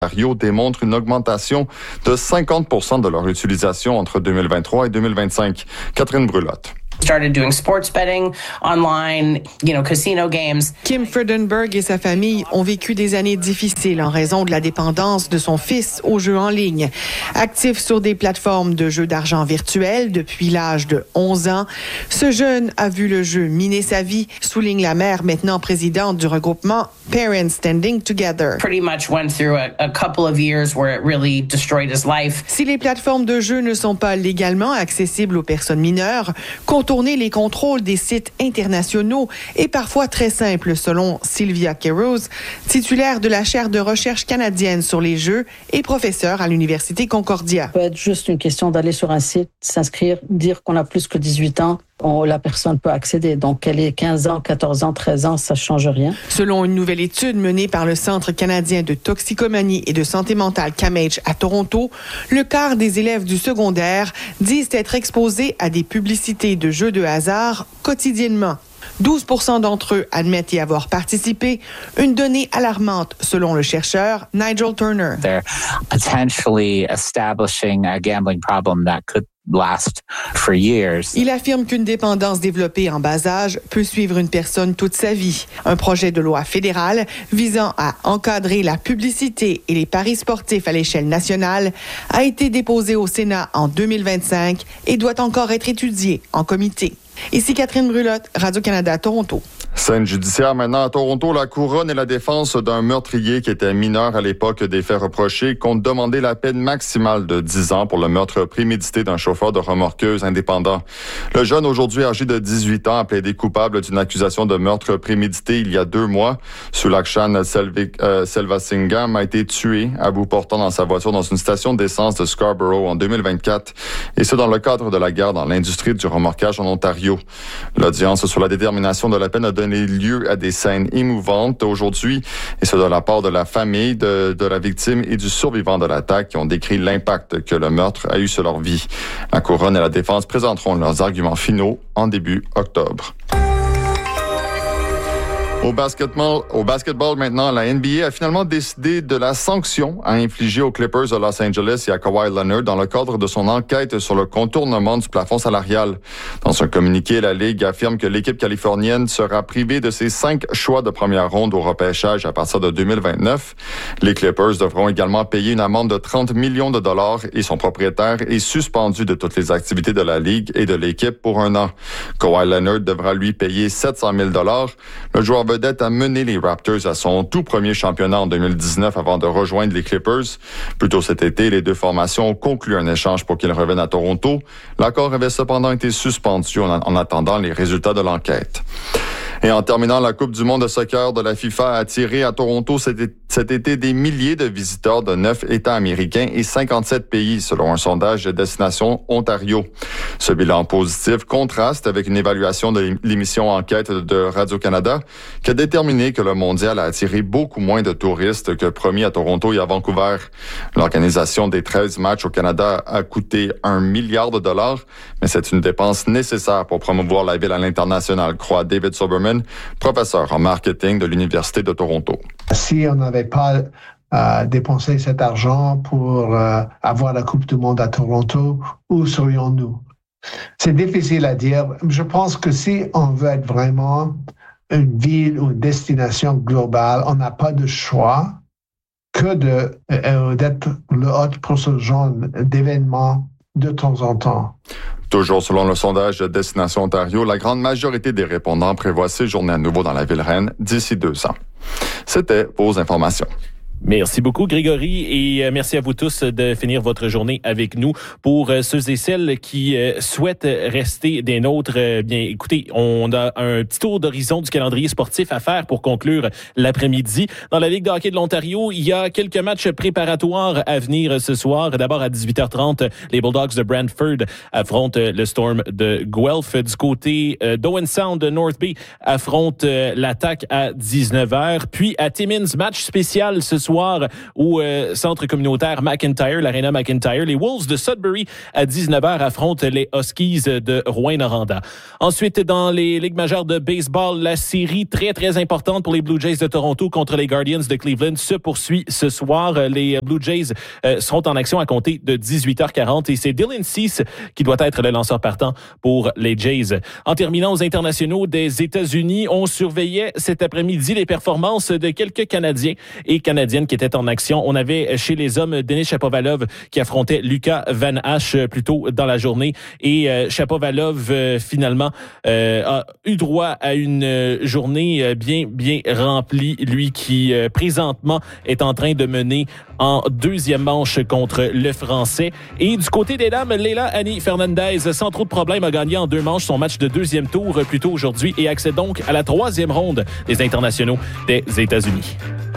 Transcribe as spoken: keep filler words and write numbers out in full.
Ontario démontrent une augmentation de cinquante pour cent de leur utilisation entre deux mille vingt-trois et deux mille vingt-cinq. Catherine Brulotte. Started doing sports betting online, you know, casino games. Kim Freudenberg et sa famille ont vécu des années difficiles en raison de la dépendance de son fils aux jeux en ligne. Actif sur des plateformes de jeux d'argent virtuels depuis l'âge de onze ans, ce jeune a vu le jeu miner sa vie, souligne la mère maintenant présidente du regroupement Parents Standing Together. Pretty much went through a, a couple of years where it really destroyed his life. Si les plateformes de jeux ne sont pas légalement accessibles aux personnes mineures, contourner les contrôles des sites internationaux est parfois très simple, selon Sylvia Keros, titulaire de la chaire de recherche canadienne sur les jeux et professeure à l'Université Concordia. Ça peut être juste une question d'aller sur un site, s'inscrire, dire qu'on a plus que dix-huit ans. On, la personne peut accéder. Donc, qu'elle ait quinze ans, quatorze ans, treize ans, ça ne change rien. Selon une nouvelle étude menée par le Centre canadien de toxicomanie et de santé mentale C A M H à Toronto, le quart des élèves du secondaire disent être exposés à des publicités de jeux de hasard quotidiennement. douze pour cent d'entre eux admettent y avoir participé, une donnée alarmante selon le chercheur Nigel Turner. They're potentially establishing a gambling problem that could last for years. Il affirme qu'une dépendance développée en bas âge peut suivre une personne toute sa vie. Un projet de loi fédéral visant à encadrer la publicité et les paris sportifs à l'échelle nationale a été déposé au Sénat en deux mille vingt-cinq et doit encore être étudié en comité. Ici Catherine Brulotte, Radio-Canada, Toronto. Scène judiciaire maintenant à Toronto. La couronne et la défense d'un meurtrier qui était mineur à l'époque des faits reprochés comptent demander la peine maximale de dix ans pour le meurtre prémédité d'un chauffeur de remorqueuse indépendant. Le jeune, aujourd'hui âgé de dix-huit ans, a plaidé coupable d'une accusation de meurtre prémédité il y a deux mois. Sulakshan euh, Selvasingam a été tué à bout portant dans sa voiture dans une station d'essence de Scarborough en deux mille vingt-quatre, et ce dans le cadre de la guerre dans l'industrie du remorquage en Ontario. L'audience sur la détermination de la peine a donné lieu à des scènes émouvantes aujourd'hui, et ce de la part de la famille de, de la victime et du survivant de l'attaque qui ont décrit l'impact que le meurtre a eu sur leur vie. La couronne et la défense présenteront leurs arguments finaux en début octobre. Au basketball, au basketball maintenant, la N B A a finalement décidé de la sanction à infliger aux Clippers de Los Angeles et à Kawhi Leonard dans le cadre de son enquête sur le contournement du plafond salarial. Dans un communiqué, la Ligue affirme que l'équipe californienne sera privée de ses cinq choix de première ronde au repêchage à partir de deux mille vingt-neuf. Les Clippers devront également payer une amende de trente millions de dollars et son propriétaire est suspendu de toutes les activités de la Ligue et de l'équipe pour un an. Kawhi Leonard devra lui payer sept cent mille dollars. Le joueur vedette a mené les Raptors à son tout premier championnat en deux mille dix-neuf avant de rejoindre les Clippers. Plus tôt cet été, les deux formations ont conclu un échange pour qu'il revienne à Toronto. L'accord avait cependant été suspendu en attendant les résultats de l'enquête. Et en terminant, la Coupe du monde de soccer de la FIFA a attiré à Toronto cet été des milliers de visiteurs de neuf États américains et cinquante-sept pays, selon un sondage de Destination Ontario. Ce bilan positif contraste avec une évaluation de l'émission Enquête de Radio-Canada qui a déterminé que le mondial a attiré beaucoup moins de touristes que promis à Toronto et à Vancouver. L'organisation des treize matchs au Canada a coûté un milliard de dollars, mais c'est une dépense nécessaire pour promouvoir la ville à l'international, croit David Soberman, professeur en marketing de l'Université de Toronto. Si on n'avait pas euh, dépensé cet argent pour euh, avoir la Coupe du monde à Toronto, où serions-nous? C'est difficile à dire. Je pense que si on veut être vraiment une ville ou une destination globale, on n'a pas de choix que de, euh, d'être le hôte pour ce genre d'événements de temps en temps. Toujours selon le sondage de Destination Ontario, la grande majorité des répondants prévoit séjourner à nouveau dans la ville reine d'ici deux ans. C'était vos informations. Merci beaucoup, Grégory, et merci à vous tous de finir votre journée avec nous. Pour ceux et celles qui souhaitent rester des nôtres, bien, écoutez, on a un petit tour d'horizon du calendrier sportif à faire pour conclure l'après-midi. Dans la Ligue de hockey de l'Ontario, il y a quelques matchs préparatoires à venir ce soir. D'abord, à dix-huit heures trente, les Bulldogs de Brantford affrontent le Storm de Guelph. Du côté d'Owen Sound, North Bay affronte l'attaque à dix-neuf heures. Puis, à Timmins, match spécial ce soir. soir au euh, centre communautaire McIntyre, l'Arena McIntyre. Les Wolves de Sudbury à dix-neuf heures affrontent les Huskies de Rouyn-Noranda. Ensuite, dans les ligues majeures de baseball, la série très, très importante pour les Blue Jays de Toronto contre les Guardians de Cleveland se poursuit ce soir. Les Blue Jays euh, seront en action à compter de dix-huit heures quarante et c'est Dylan Cease qui doit être le lanceur partant pour les Jays. En terminant aux internationaux des États-Unis, on surveillait cet après-midi les performances de quelques Canadiens et Canadiennes qui étaient en action. On avait chez les hommes Denis Shapovalov qui affrontait Lucas Van Hache plus tôt dans la journée et euh, Shapovalov euh, finalement euh, a eu droit à une journée bien bien remplie, lui qui euh, présentement est en train de mener en deuxième manche contre le Français. Et du côté des dames, Leila Annie Fernandez, sans trop de problèmes, a gagné en deux manches son match de deuxième tour plus tôt aujourd'hui et accède donc à la troisième ronde des internationaux des États-Unis.